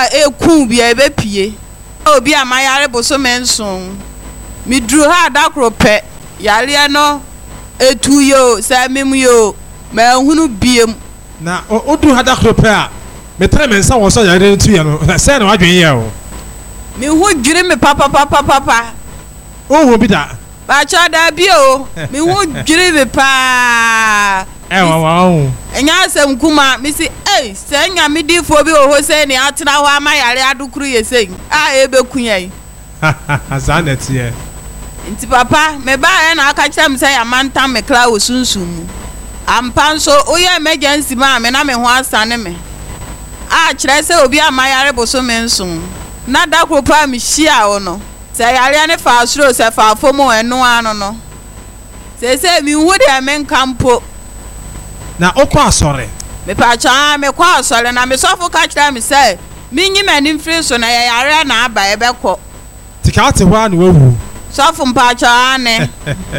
eku bi ebe pie obi amayare boso menson mi dru ha dakro pe yare no etu yo sa mem yo ma hunu biem na odu ha dakro pe a me tre men sa wo so yare etu ye no se na wadwen ye o mi hu dwiri me papa o bi da ba cha da bi o mi hu dwiri me pa wow enya asem kuma mi si se nya mi di fo bi o ho se ni atena ho amayare adukuru ye sei ebekunyai azanet ye nti papa me ba na aka kyem se ya manta me kla osunsumu ampa so oye emergency ma me na me ho asane me kyerɛ sɛ obi amayare boso me nson na da kropa me hia wo no se yare ne fa asuro se fa fomo eno ano no se mi hu de me nkampo na okwa asore me pa cha me kwa asore na me sofo ka kyerɛ me se mi nyi mani mfiri so na yare na aba ebekɔ tika ate ho na wawu sofo mpa cha ne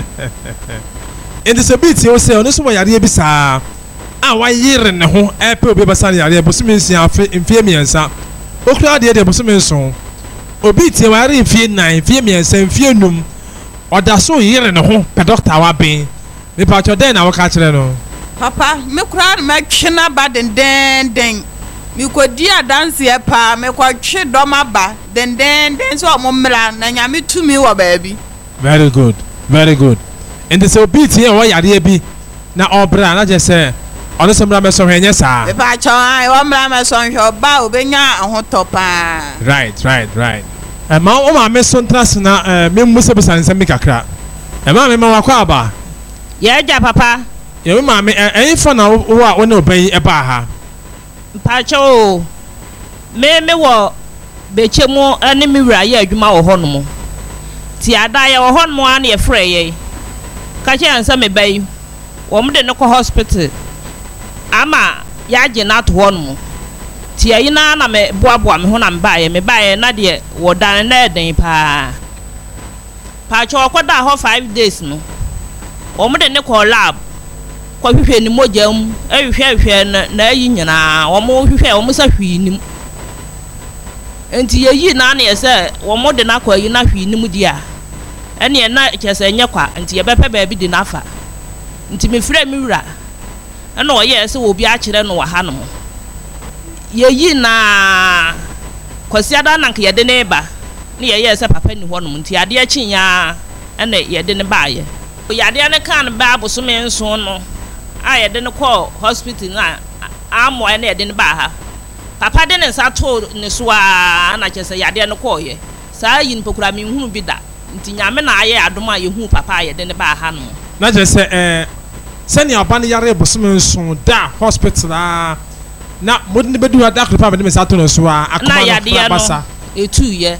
in the sabiti o se ono so yare bi saa wa yire ne ho epe obi basa ne yare boso mensia afi mfie miensa okura de boso menso obi tie wa yare mfie 9 mfie miensa mfie num oda so yire ne ho pe doctor wa ben me pa cho den na wo ka kire no papa me kura me twena ba den mi ko dia dance e pa me ko twe doma ba den so mo mra na nyame tumi wo baabi very good and the obi tie wa yare bi na obra na je se ono se mra me so hwenye saa me pa cho ai wo mra me so hwe ba obenya ahotopa right ma o ma me so ntrase na me mu se besan se me kakra ma me ma wakwa aba ye ja papa ye ma me fa na wo a wona oban e ba ha pa cho me wo bechemu ane me wura ye adwuma wo hono ti ada ye wo hono ane ye frɛ ye ka che ansa me bai wo mo de no ko hospital ama ya je na to hono ti ayi na me boaboa me ho na me ba ye na de wo dan na eden pa cho ko da ho 5 days no wo mo de ne ko lab ko hwehwe ni mojam hwehwe na ayi nyina wo mo hwehwe wo mo sa hwi nim enti yeyi na na yese wo mo de na ko ayi na hwi nim dia ene na kyese nye kwa enti ye bepe ba bi di na afa enti me frɛ me wura ene wo ye se wo bi a kyerɛ no wa ha no yeyi na kwasiada na nke ye de ne ba ne ye se papa ni ho no enti ade a kyinya ene ye de ne ba ye yade ne kan ba boso me nso no a ye de ne call hospital na amo ene ye de ne ba ha papa de ne nsa to ne so a na kyese yade ne call ye saa yin pokura me hunu bi da nti nyame na aye adom a ye hu papa ye de ne ba ha no na kyese sani aba ne yare boso me nso da hospital na modin bedu ada akropa me nsa to ne so a akoma no basa etu ye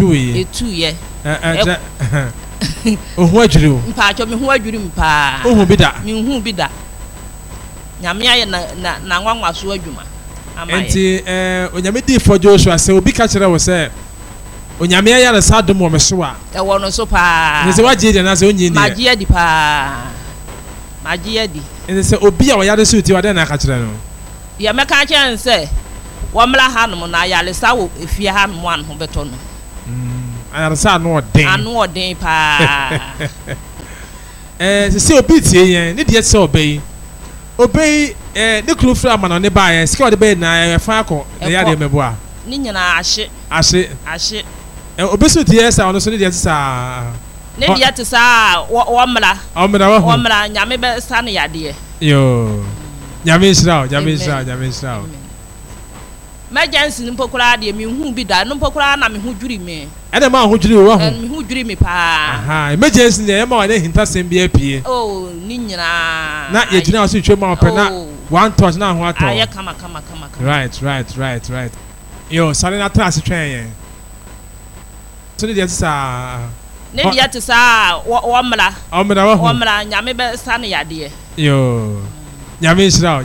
ohu adwiri o mpa cho me hu adwiri mpa ohu bi da me hu bi da nyame aye na nwanwa so adwuma amaye enti onyame di for Joshua se obi ka kire wo se onyame aye na sadom wo me so a e wo no so pa ne se waje di na se onyi ni magie di pa magie di enti se obi a wo yare so ti wa de na ka kire no ya me ka kire nse wo mla ha no na yale sa wo efie ha no an ho beto no ayarsa no odin pa se obi tie yen ne de se obey ne klufra ma no ne ba yen sika ode be na fa akọ na ya de mebo a ni nyina ahye obi so tie sa ono so ne de sa ne de te sa wo mra nyame be sa ne yade yo nyame Israel emergency mpokura de me hu bi da no mpokura na me hu dwiri me ene ma hu dwiri wo me hu dwiri me pa emergency ne ma wane hinta sem bi apie ni nyina na ye gina so twa ma pe na one touch na ho ato aye kama right yo sare na tra se twen yen so ne de sa ne de te sa wo mra nyame be sa ne yade yo nyame Israel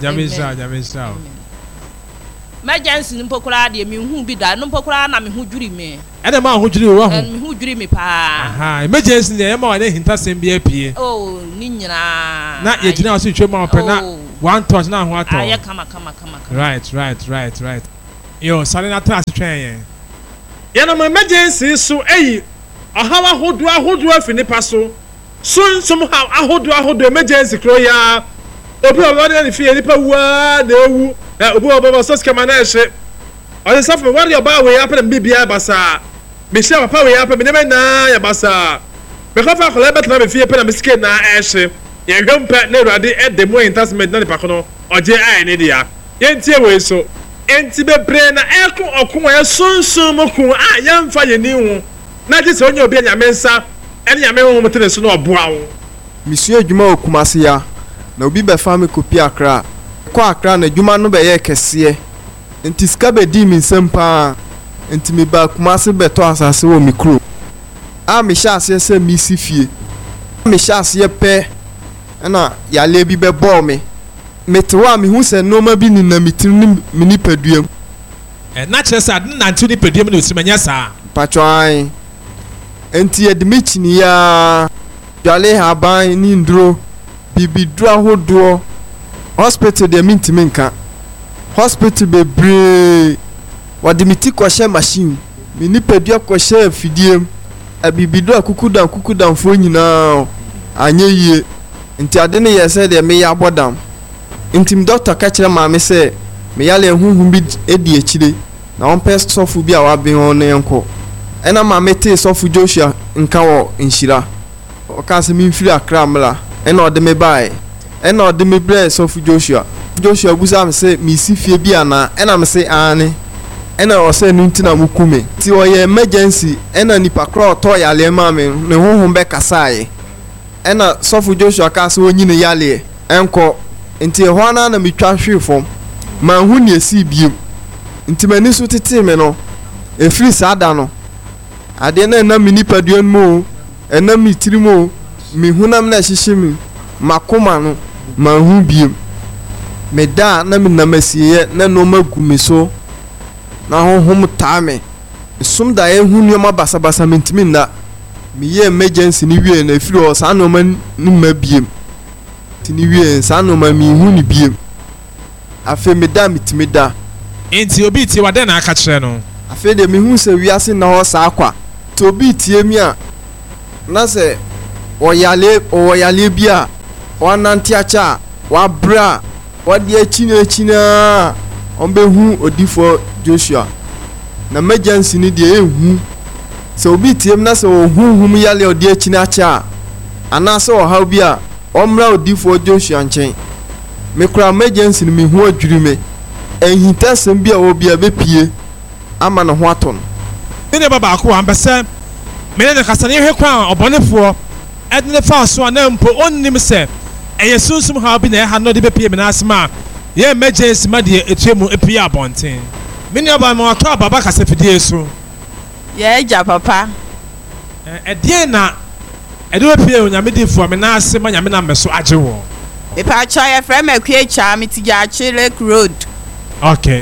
emergency mpokura de me hu bi da no mpokura na me hu dwiri me ene ma hu dwiri wo me hu dwiri me pa emergency ne ma wane hinta sem bi apie ni nyina na ye gina so twa ma pe na one touch na ho ato aye kama right Yo, sare na tra twɛn yɛn. Yɛn ma emergency so eyi ɔhaw ahodo afi nipa so. Sunsum ha ahodo emergency kro ya. Obi ɔwɔ ne fie nipa wa na ewu. Na obi ɔbɔ so skema na ehye. Ɔyɛ safo wari ɔba we apɛ na bibia basa. Me share papa we apɛ me ne na ya basa. Me kafa akɔla bɛtena me fie pɛ na me sike na ehye. Yɛ hwempɛ na Awurade ɛde mo entasement na nipa kono ɔgye ai ne dia. Yɛntie we so. Enti bebre na ɛko ɔko a sunsun mo ko a yɛmfa yɛni ho. Na gye sɛ onye obi anyame nsa ɛne nyame ho motene so na ɔboa wo. Misua adwuma okumase ya na obi bɛfa me kopi akra. Kɔ akra na adwuma no bɛyɛ kɛseɛ. Enti sika bɛdi mi nsɛm paa. Enti me ba kumase bɛtɔ asase wɔ me kuro. A me hyɛ aseɛ sɛ me si fie. Me hyɛ aseɛ pɛ ɛna yale bi bɛbɔ me. Mete wa me hu sɛ noma bi ni na mitim ni nipaduam. Na kyerɛ sɛ ade nantu nipaduam na osimanya saa. Patwan. Enti yɛde me kyini ya yale haban ni nduro bibidura hodoɔ. Hospital de mintimi nka. Hospital bebree wɔde me ti kɔhyɛ machine. Me nipadua kɔhyɛ fidiem. Abibidura kukudan fo nyinaa anye yie. Nti ade ne yɛ sɛ de me ya abɔdam. Ntim doctor ka kyerɛ maame sɛ me yale huhum bi edi akyire na on pest sofu bi a waben on enko ɛna maame te sofu Joshua nka wɔ nhyira o ka sɛ me mfiri akra mla ɛna ɔde me bae ɛna ɔde me bre sofu Joshua busa me sɛ me si fie bi ana ɛna me sɛ ane ɛna ɔsɛ no ntina mukume ti ɔyɛ emergency ɛna nipa kra ɔtɔ yale maame ne huhum bɛ kasae ɛna sofu Joshua ka sɛ onyi ne yale enko nti ehwa na mitwa hwe fom ma hu ne esi biem nti mani so tete me no efiri sada no ade na mi nipaduan mu ena mi tirimo mi hunam na hyehye mi makoma no ma hu biem me da na mi namasiye na no magu me so na honhom taa me sum da e hu nneoma basabasa mentimi nda mi ye emergency ni wie na efiri o sa no ma ni ma biem ni wie sa no ma mi hu ni biem afi me da mitimi da enti obi tie wade na aka kyerɛ no afi de mi hu se wiase na ho sa akwa to obi tie mi a na se oyale bi a wanante acha wa bra wade achina on be hu odifo Joshua na emergency ni de ehu se obi tie mi na se ohunhum yale ode achina acha ana se ohaw bi a omra odifo Joshua nchen me kura emergency ni me hu adwiri me ehintasem bi a obi a bepie ama no ho aton ne baba ko ambese me ne kasa ne hwe kwa obonefo edne fa so na mpo onnim se eye sunsum ha bi na ha no de bepie me na asema ye emergency ma de etuemu epie abonten me ne baba ma to baba kasa fidie so ye ja papa edie na edo pie onyame difo me na asema nyame na meso agewo Ipa choye frame ekwecha mitigachi Lake Road. Okay.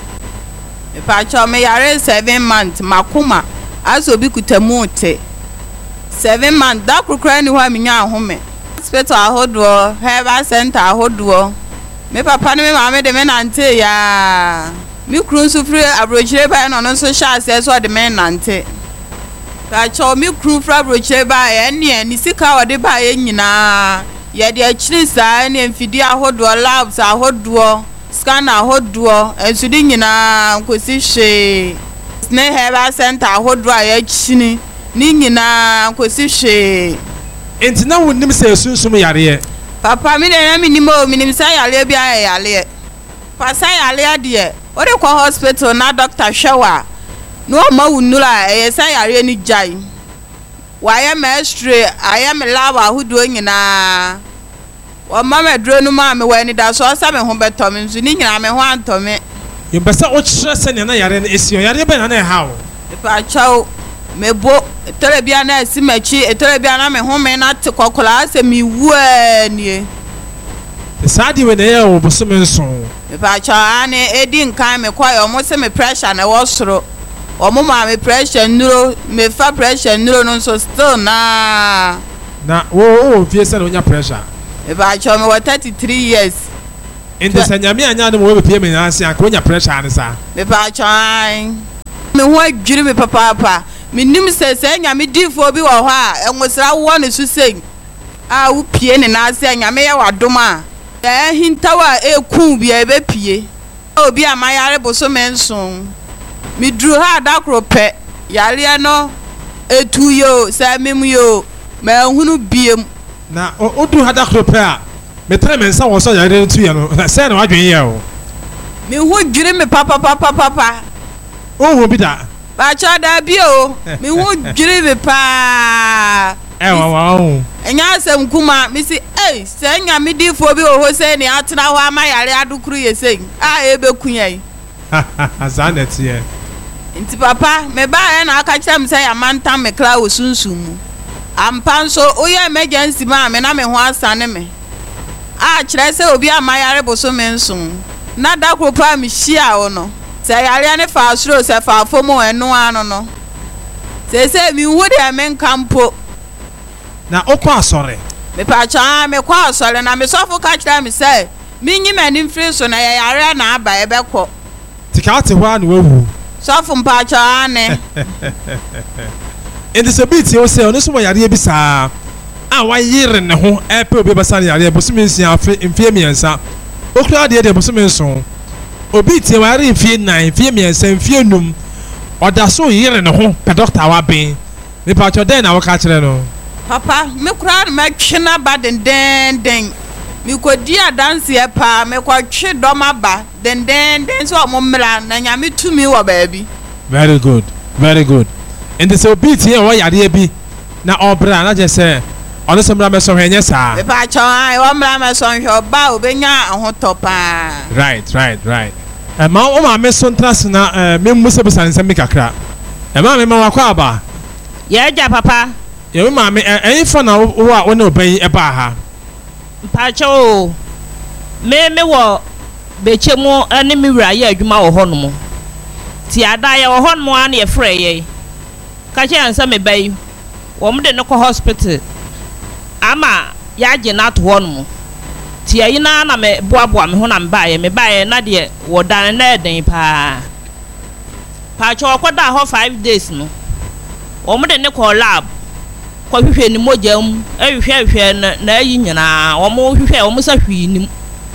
Ipa cho me yare 7 months makuma aso bi kutamu te. 7 months da krukra ni hwa minya ahome. Hospital ahodo, health center ahodo. Me papa ne me mama de me nante ya. Mi kru nso free abrochire ba no nso sha ase so de me nante. Ka cho mi kru fra abrochire ba ene ni sika ode ba ye nyina. Ye de achiri saa ne mfidi ahodo labs ahodo scan ahodo ensudi nyina nkosi hwe ne health center ahodo a ye chini ni nyina nkosi hwe enti na wonnim se sunsum yare papa mi de na minim sa yare bia yare pasa yare de o de ko hospital na doctor hwewa no ma wunura e sa yare ni jai waye mestre ayem lava ahodo nyina o mama dro no ma me wani da so sa me ho beto me nzu ni nyina me ho anto me yembesa o kyerɛ sɛ na yare na esio yare be na na ha o pa chao me bo telebia na asimachi telebia na me ho me na te kokola se mi wu ani saadi we na ye o boso me nso pa chao ani edi nkan me kwa yo mo se me pressure na wo soro o mo ma me pressure nuro me fa pressure nuro no so still na wo fie se na onya pressure If I show me what 33 years. Indi sɛ nyame anya no mo be pie me na ase anka onya pressure ne sa. Me pa chan. Me ho adwiri me papa. Me nim sɛ nyame difo bi wɔ hɔ a enwosra wɔ ne so sei. A wo pie ne na ase nyame yɛ wadom a. Hintawa eku bi e be pie. Obi amayare boso menson. Mi dru ha adakro pe. Yare no etu yo, sa memu yo. Me hunu biem. Na odu ha adakro pe a. Me tre mensa wo so yare etu ye no. Say na wadwen ye o. Mi hu dwiri me papa. O ho bi da. Ba cha da bi o. Mi hu dwiri me pa. Wow. Enya asem kuma mi si se nya mi difo bi o ho se ni atena ho amayare adukuru ye sei. Ebe kunyan. Azanet ye. Nti papa me ba na aka kyem se ya mantam me kra wo sunsun mu. Ampa so oye emergency ma me na me ho asane me. Kyerɛ sɛ obi amayare boso me nson. Na da kro pa mi hia wo no. Se yare ne fa asuro se fa afomo eno ano no. Se mi hu de men kampo. Na okwa asore. Me pa cha me kwa asore na me sofo ka kyerɛ me sɛ mi nyi mani mfiri so na yare na aba ebekɔ. Tika te hwa na wawu. Sofo mpa cha ne. In the sabiti o se ono so yare bi saa. Wa yire ne ho epe obi basa ne yare boso me nsia afi mfie miensa. Okura de boso me nson. Obi tie wa yare mfie 9 mfie miensa mfie num. Oda so yire ne ho pe doctor wa ben. Me pa cho den na wo ka kyerɛ no. Papa, me kura me twena ba den. Me kodi adanse e pa, me kwa twe doma ba den so mo mra na nyame tumi wo baabi. Very good. And the so beat here wa yare bi na obra na je se ono so mra me so hwenye saa. Me pa cho ai wo mra me so hwe oba obenya ahoto pa. Right. Ma o ma me so ntrase na me musa busan nsem kakra. Ma me ma wakwa aba. Ye ja papa. Ye ma me fa na wo a wona oban e ba ha. Pacho me wo bechemu ani mi wura ye adwuma wo hɔ no mo. Ti ada ye wo hɔ no mo an ye frɛ ye. Ka che ansa me bai. Wo mo de no ko hospital. Ama ya je na to hɔ no mo. Ti ayi na me boaboa me ho na me ba ye na de wo dan na eden pa. Pacho ko da hɔ 5 days no. Wo mo de ne ko lab. Kwa hwehwe ni mojam ehwehwe na ayi nyina wo mo hwehwe wo mo sa hwi nim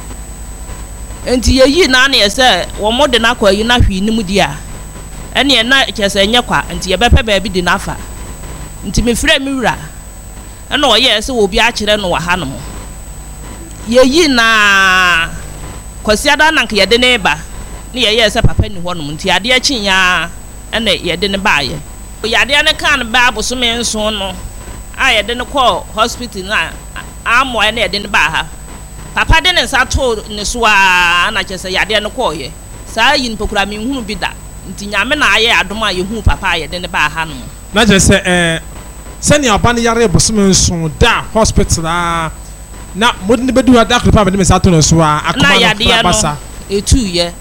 enti yeyi na na yese wo mo de na kwa yi na hwi nim dia ene na kyese enye kwa enti ye bepe ba bi di na afa enti me frɛ mi wura ene wo ye se wo bi a kyerɛ no wa ha no yeyi na kwasi ada na nke ye de ne ba ne ye se papa ni hɔ no enti ade a kyinya ene ye de ne ba ye yade ne kan ba boso me nso no aye de ne call hospital na amo na de ne ba ha papa de ne nsa to ne so a na kyese yade ne call ye saa yin pokura me hunu bi da nti nyame na aye adom a ye hu papa aye de ne ba ha no na kyese sani aba ne yare boso me nso da hospital na modin bedu ada akropa be ne nsa to ne so a akoma no basa etu ye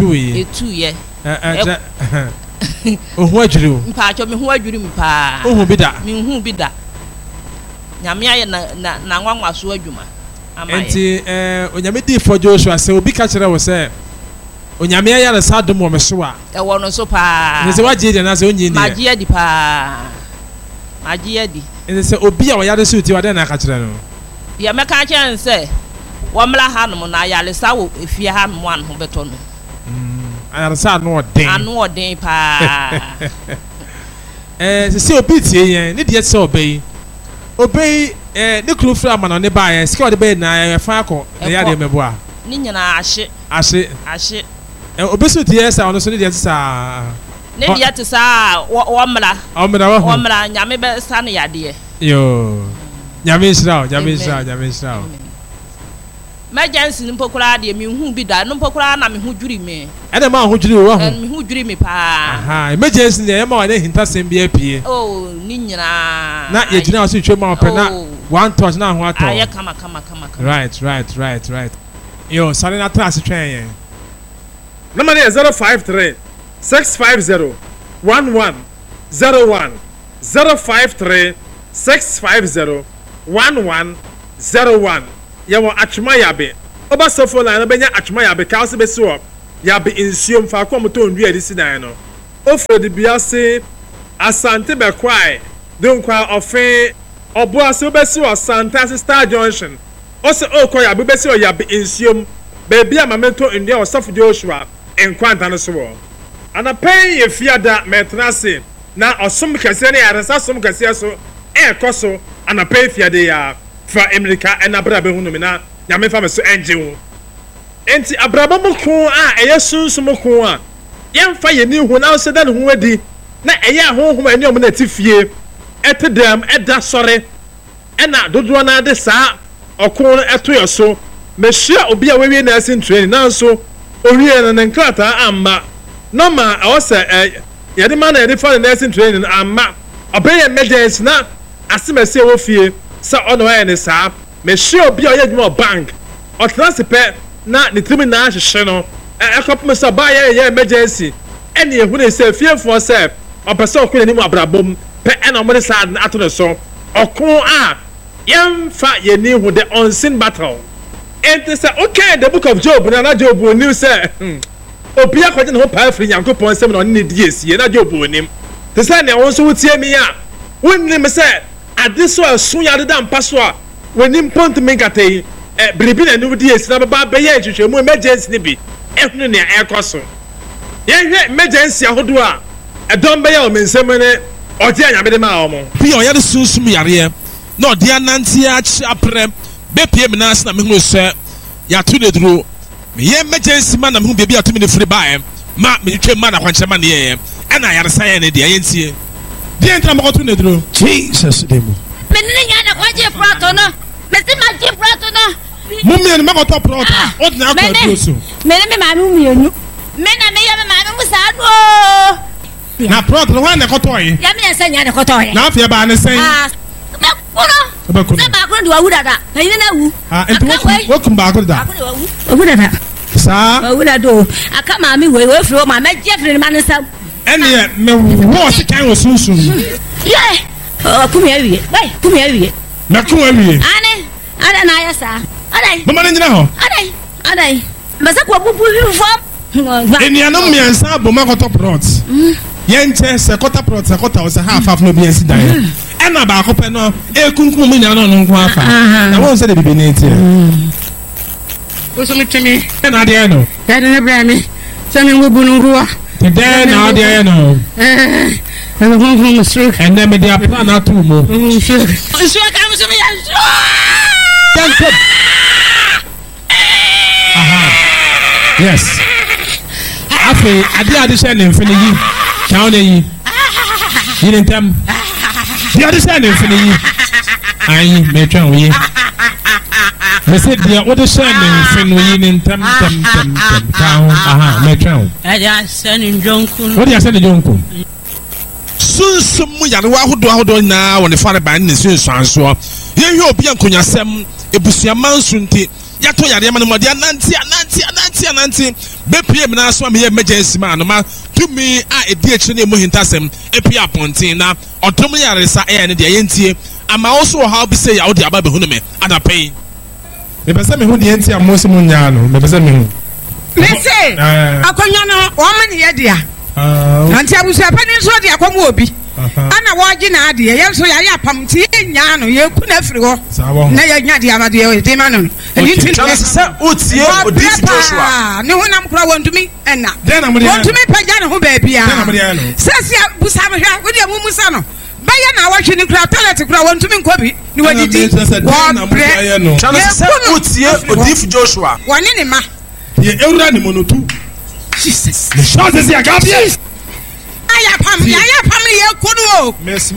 Ohu adwiri o. Mpa cho me hu adwiri mpa. Ohu bi da. Me hu bi da. Nyame aye na nwanwa so adwuma. Enti onyame di for Joshua se obi ka kire wo se onyame aye na sa dom wo me so a. E wo no so pa. Ne se waje di na se onyi ni. Magie di pa. Magie di. Enti se obi a wo yare so ti wa den na ka kire no. Ya me ka kire nse wo mla ha no na yale sa wo efie ha no an ho beto no. Ayarsa no den. Anu odin pa. Se obi tie yen, ne de se obey. Obey ne kru fra ma no ne ba yen, sika ode be na fa akọ, ne ya de mebo a. Ni nyina ahye. Obi so tie sa ono so ne de sa. Ne de te sa wo mra. Wo mra nyame be sa ne yade. Yo. Nyame shira. Emergency mpokura de me hu bi da no mpokura na me hu dwiri me ene ma hu dwiri wo me hu dwiri me pa aha emergency ne ma wa ne hinta sem bi apie ni nyina na ye gina so twa ma pe na one touch na ho ato aye kama right yo sare na tra se twen yen number 053 650 1101 053 650 1101 yawo atwema yabe oba sofo line benya atwuma ya beka se besi wo ya be nsuom fa kwa moto ndua edisi dan no ofre de biase asante be kwai don kwa ofe obo ase besi wo Asante Star Junction ose okọ ya be besi wo ya be nsuom be bia mamento ndua osafo Joshua enkwanta no so wo ana pen ye fiada metrase na osum kase ne yaresa sum kase so ekoso ana pen fiade ya fa America enabra be hunu me na nyame fa me so enje wo enti abraba mo ko a eye sunsun ko a yemfa ye ni hu na so da ne hu adi na eye ahonhom ani om na tifie etedam eda sore ena dodo na de sa okon eto yoso mehia obi a wewie na asin training na so owie na nkrata amma normal awose yede man na yede fa na asin training amma obey emergency na asimese wo fie sa ono ya ne sa mehia obi a yedwuma bank otransfer na ne timi na ahye no ekopem so ba ye emergency ene ehu ne se fiefo se opese okun ani mu abrabom pe ena mo ne sa ato ne so okun a yemfa ye ni hu the unseen battle ente say okay the book of Job na Job knew say obi akwaje ne ho pa afri Yankopon sem na one ne die sie na Job onim te say ne won so wutie mi a wonni me say ade so asun ya de da mpa so a wonim pont me nkatei bribi na nu die sie na baba be ye hwehwemu emergency ne bi ehunu ne ekoso ye hwe emergency ahodo a edom be ye o mensem ne oje anyame de ma o mo bi o ye de sunsum yare na odi ananti a aprem be pie me na na me hunu se ya to ne duro me ye emergency ma na me hu bia atumi ne free ba ma me twem ma na kwanche ma ne ye na yare sa ye ne de ye ntie de entra mo to ne duro Jesus demo me ne nya na kwaje prato no me si ma je prato no mummy ni makoto prota o na akwa duro so me ma nu mienu me na me ye me ma nu sa no na prota no na koto yi ya me se nya na koto yi na afia ba ne sen me kuno na ba kuno di wa wuda da na yin na wu enti wokum ba ko da wuda da sa wuda do aka ma mi we fro ma me je fri ma ne sa ene me wo se kan wo sunsun ye kumi awie bai kumi awie na kumi awie ana na ya sa adai mama ne nyina ho adai masa ko bubu fo eni anam miensa bo makoto prot yenche se kota prot se kota o se half no bi ensi dan ena ba ko pe no ekunkun mu nya no nko afa na won se de bibi na etie o so mitemi na de no ya de ne bra mi se mi ngubu nruwa de na de no and the one stroke and then me dey plan na tu mo sure come to me yes afi ade share ne mfini yi kawo ne yi yin ntam di ade share ne mfini yi ayi me twa wo yi me se dia wo de share ne mfini yi ne ntam kawo me twa wo ade share ne jonkun wo de share ne jonkun sunsum mu yare wa hodo na woni fare ban ne sunsanso ye hwe obi ankonyasem ebusia mansunti yato yare ma no modi ananti be pie me na so me emergency ma no ma tumi a edi ekire ne mu hintasem epi apontin na odom yare sa ne de yentie ama also how be say ya wo de aba be hunu me adapen me pese me hu de yentie amosi mu nya no me pese me hu me say akonya no wo ma ne ye dia anti abusu apani so de akomo obi ana woji na ade ye so ya ya pam ti nya no ye ku na firi ho na ye nya de amade ye de ma no eni tin se otie odisi Joshua ne honam kura wontumi enna wontumi pagya ne ho ba bia sesi busa me hwa wo de mu musa no baya na wahwe ni kura toilet kura wontumi nkobi ni wadidi wo bre se otie odisi Joshua woni ne ma ye ewura ne monotu Jesus the chances ya gabi ya pam ye kuno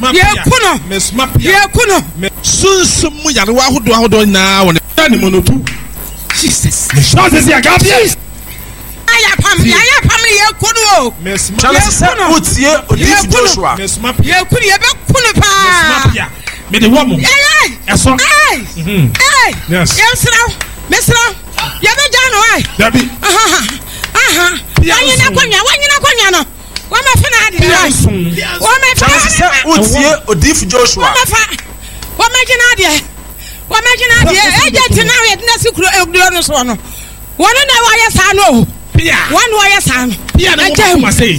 ye kuno sunsum mu yare wa hodo na woni ne monotu Jesus the chances ya gabi ya pam ye kuno chances se otie odisi Joshua ye kuno ye be kuno pa me de womo eso yes mesra ye be jano ai dabi wanyina kwanya no wama fina ade wama chances se otie odisi Joshua wama jina ade Wamagina deɛ agent na yɛ na sikuro eburo no so no. Wɔn na wɔyɛ saa no. Pia. Wɔn wɔyɛ saa no. Pia na mo ma sei.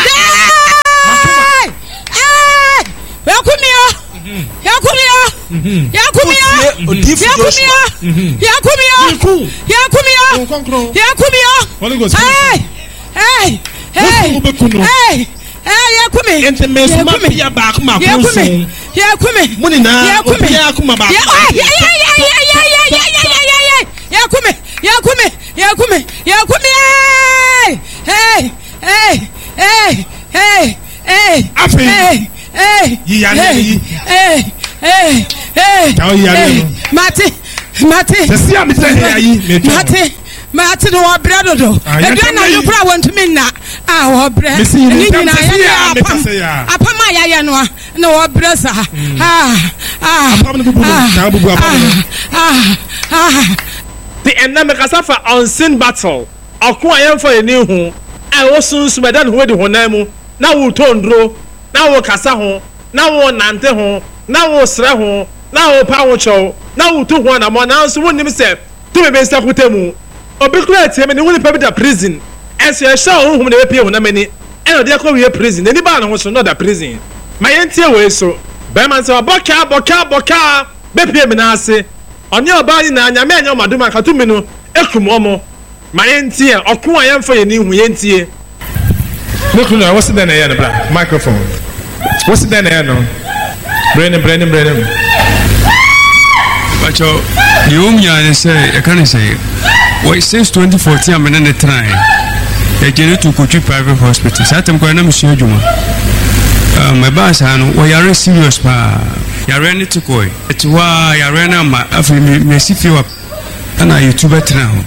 Mate no obrado do. E na you pra want me na. Obre. Ni na ya apama ya no na obre sa. The enemy kasafa unseen battle. Akun ayen for eni hu. I wo sunsun me dan ho di honam mu. Na wo tondro, na wo kasa ho, na wo nante ho, na wo sre ho, na wo pa wo chow, na wo tu ho na mo na so wonim se tu me be nsa kutemu. Obi kura tie me ne woni pa bi da prison. Eso ye sha ohum na be pie ho na mani. E no de akọ wie prison. Eni ba na ho so no da prison. Ma ye ntie we so. Be man se boka be pie me na ase. Onye oba ni na nyame anya omaduma ka tu me no ekum omo. Ma ye ntie okun ayen fo ye ni hu ye ntie. Look, no, what's the name of the microphone? What's the name of Brennan? But you say, I can't say, well, since 2014, I'm in the train. They get to go to private hospitals. I'm going to Monsieur Juma. My boss, we are serious, you're ready to go. It's why I ran out my Messi feel up. And I YouTuber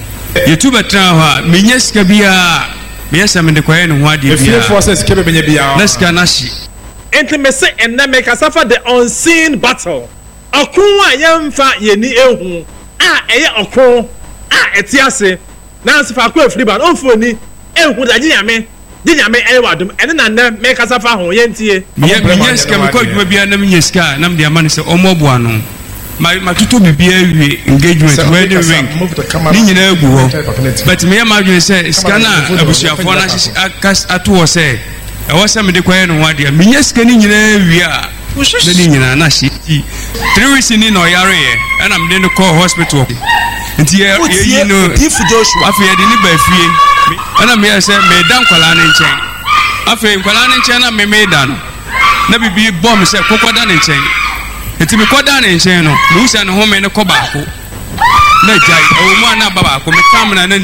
now, Minyes Kabia. Yes, I'm in the quiet and what you feel forces keep me beyond. Let's go, Nashi. Intimacy and then make us suffer the unseen battle. Akun yam fa ye ni ehu. Eye akun. Etiase. Na se fa akun free band. Onfo ni ehu da ginyame. Ginyame ewadum. Ene na make us suffer ho ye ntie. Yes, can we call you bia na minyeska na mde amane se omoboa no. My tutu bibia wi engagement where the ring ni nyina egu ho but me ma dwen say skana abusuafo na akas ato say e wo say me de kwaye no wade me nya ska ni nyina wi a na ni nyina na hye 3 weeks ni no yare e na me de no call hospital nti ye no Chief Joshua afi ye de ni ba fie e na me say me dan kwala ne nchen afi kwala ne nchen na me da no na bibi bomb say kokoda ne nchen eti me koda ne nchen no mu se no home ne ko baako na jai o mu ana ba baako me tam na ne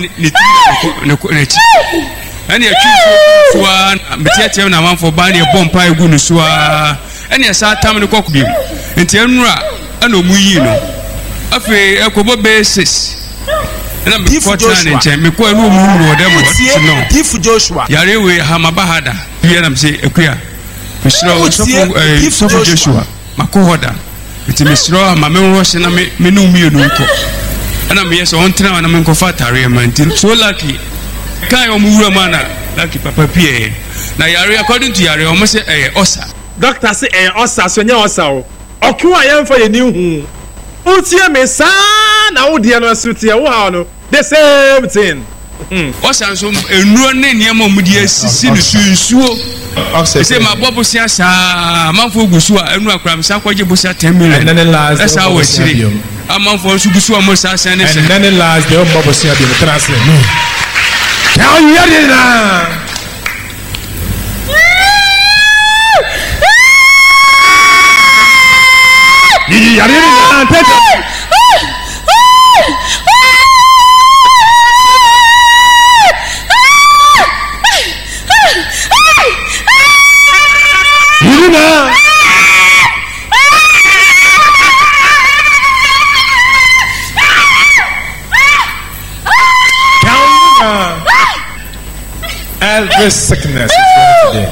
ne ti ani a twu soa me tietie na manfo ba ne bompa egu no soa ani a sa tam ne kokko bi enti anura ana omu yi no afi ekobo basis na me ko tana ne nchen me ko anu mu no dem no Chief Joshua yare we hamabahada bi na me se ekuya me sro Joshua makohoda iti mesro ma me rush na me no mienu nko ana me yeso on tena na me nko fatare man tin so lucky kai o mu wura mana lucky papa pie na yare according to yare o mo se osa doctor say osa so nya osa o okun ayen fa ye ni hu utie me sa na wo de no sutie wo ha no the same thing osa so enuro ne niam mu de asisi no sunsuo say my bobo sia sa manfo gusu a enu akram sa kwaje bosia 10 million and then last that's how we see manfo su gusu a mo sa sen and then last the bobo sia be translate now you hear it now you hear it now every sickness is gone today.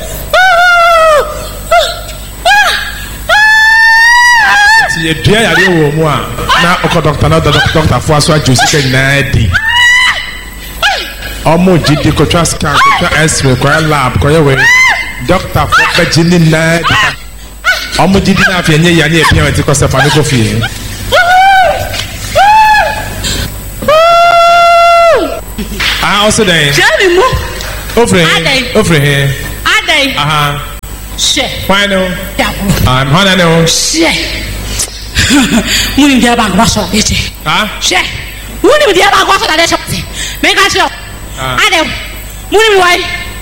See, a dear, I don't want now. Okay, doctor, for us, what you say, Nadi. Almost did the contrast scan, X-ray, lab, doctor for Virginia Nadi. Almost did not have any appearance because of a coffee. Also then. Jeremy mu. Over here. Adai. She. Why no? I'm Hana no. She. Muni dia bang waso bete. She. Muni dia bang waso da desho. Make a show. Adai. Muni why?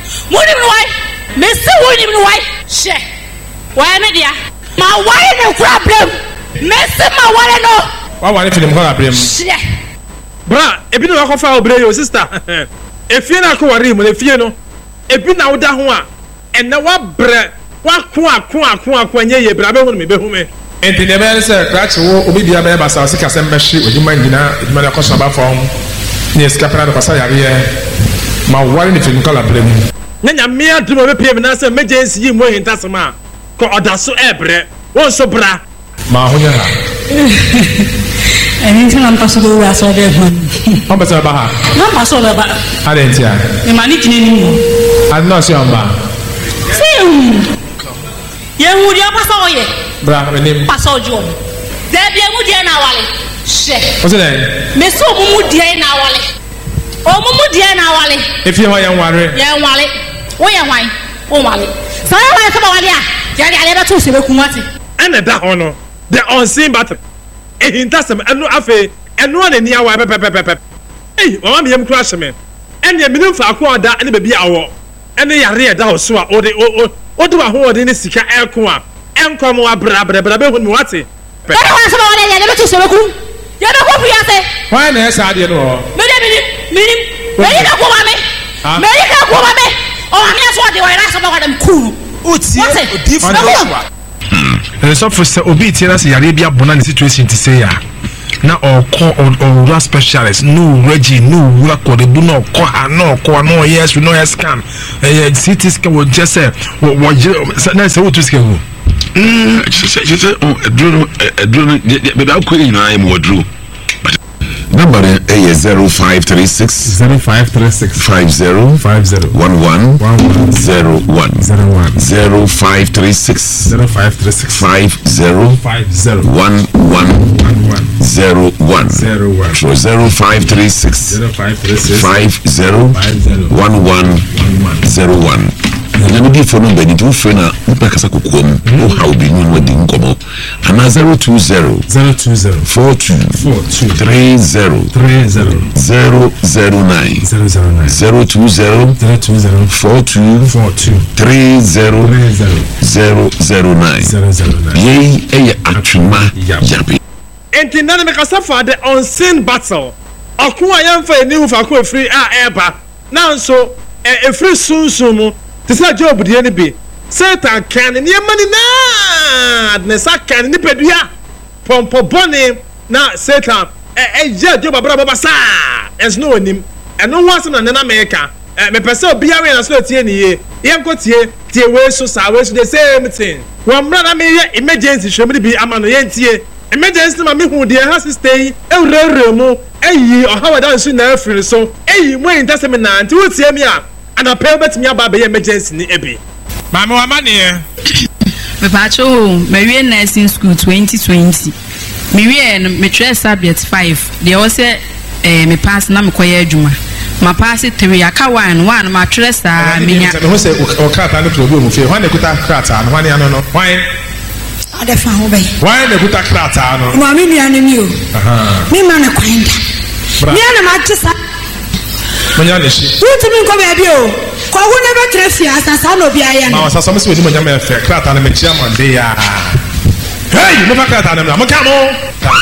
Mr. Muni why? She. Why me dia? My why no problem. Mr. My why no. Why want you to problem? She. Bra, ebi no akofa obre yo sister. Efie na ko wari mu efie no. Ebi na woda ho a ena wa bre wa ko anye ye bra be hu me. Enti ne be se crash wo obi bia be basa se kasem be hye oduma nyina eduma na koso ba fom. Ni escapera do pasa yare ye. Ma wari ni film kala bre mu. Nya me aduma be piem na se emergency yi mo hintasema ko odaso ebre. Won so bra. Ma ho nya ha. And until I'm possible, I saw their one. How much about her? No, I saw the back. I didn't hear. The money anymore. I'm not sure about. See, you would have passed away. Bra, my name. Pass out, John. There be a Mudia Nawale. What's the name? Miss Mudia Nawale. Oh, Mudia Nawale. If you are young, young Wally. Oh, young wine. Oh, Wally. So I come on, yeah. I never told you Kumati. And that honor, the unseen battle. Intasem enu afe enu na ni awa pepepepep eh mama me yem crash me en ye minim fa ko oda ene bebi awo ene yare eda ho so a ode wa ho ode ne sika eko a enkom wa bra be hu me wate pe wa so wa le le to so ku ye na ko fiya se why na esa ade no me yi na ko ma me o ami aso ade wa ira so ba dem ku uti odi fo so for say obi tiena say yare bia bona the situation to say ya na or specialist no Reggie no wura ko de bu no ko ha no ko no yes we no scan CT scan we just say what na say what to scan she say drone be ba ko ina am wadru number is 0536 50 11 01 0536 50 11 01 so 0536 50 11 01 na me for number ni to friend na upa kasa kokom o how be nu no di nkomo ana 020 42 30 009 020 42 30 009 ye atwuma yabe enti na me kasa for the unseen battle akwa yamfa eni hu fa ko free eba na nso free sunsun to say job the any be Satan can in your money na ne sakan ni pedua pompo bone na Satan je job abra sa es no anim eno ho asem na America me pese obi awe na so tie ni ye yenko tie we so sa we so the same thing one brother na me emergency shomri bi amano yentie emergency ma me hu de ha stay ewrere mu eyi ohawa dan so na afiri so eyi mo intasem na anti wo tie mi a ana pay bet me aba be emergency ni ebi mama wa mane me pacho me we nursing school 2020 me we me try subject 5 they all say me pass na me koye adwuma ma pass 3 aka 1 ma try sa me nya me ho say o krata no to mu fie hwan ekuta krata no hwan ano no hwan ade fa ho bai hwan ekuta krata no ma me nua ni o me ma na kwenda me na ma tsa manya ne shi wutumi nko ba bi o ko hu na be trafia asasa no bi aya no ma asasa mo se we ni manya me fe krata na me chia mande ya hey mo fa krata na me mo ka mo